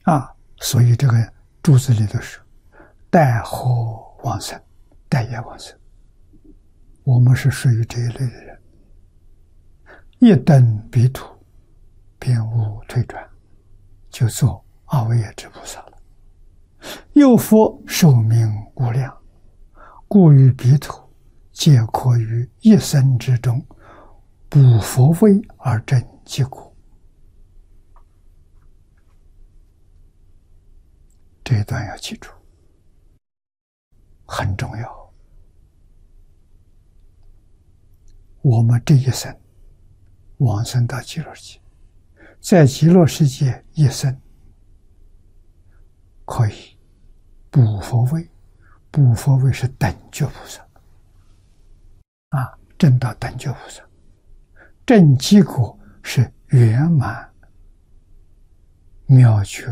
所以这个注子里头是待火往生，待业往生。我们是属于这一类的人，一登彼土，便无退转，就做阿惟越之菩萨了。又复寿命无量，故于彼土，皆可于一生之中，补佛位而证结果。这一段要记住，很重要。我们这一生往生到极乐世界，在极乐世界一生可以补佛位，补佛位是等觉菩萨证到等觉菩萨，证结果是圆满妙觉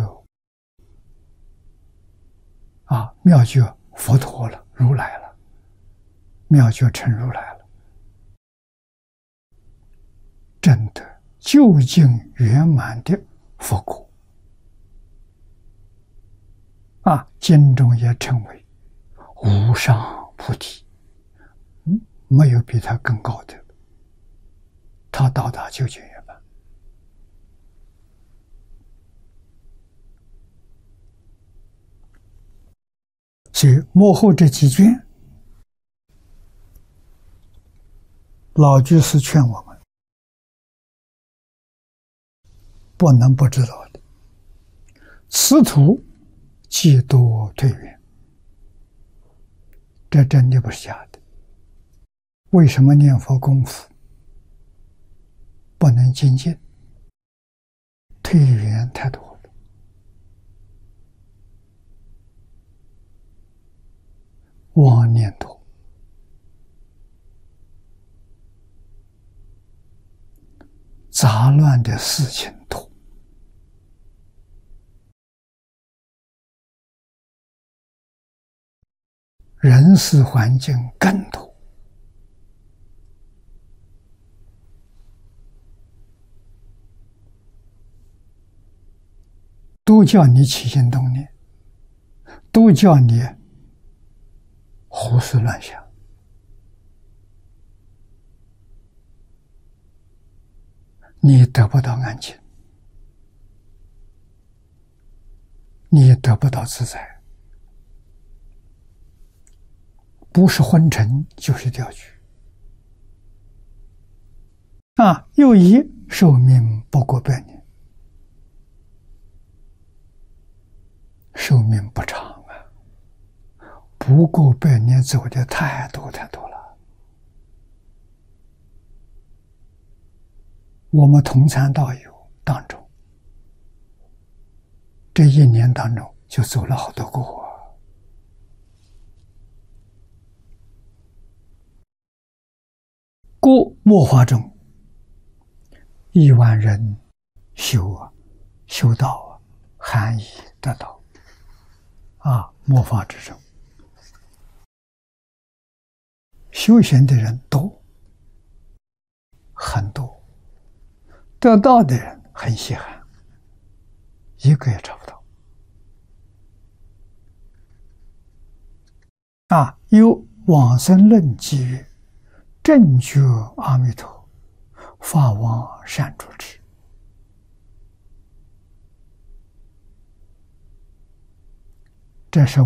妙觉佛陀了，如来了，妙觉成如来了，证得究竟圆满的佛果经中也称为无上菩提，没有比他更高的，他到达究竟圆满。所以幕后这几卷，老居士劝我们不能不知道的。此土既多退远，这真的不是假的。为什么念佛功夫不能精进？退远太多了。妄念多，杂乱的事情多，人事环境更多，都叫你起心动念，都叫你胡思乱想。你得不到安静，你得不到自在，不是昏沉就是掉举又一寿命不过100年，寿命不长不过100年走的太多太多了。我们同参道友当中，这1年当中就走了好多个故末法中1万人修道含饴得道末法之中，修行的人多，很多，得道的人很稀罕，一个也找不到有往生论记曰：正觉阿弥陀，法王善主持。这是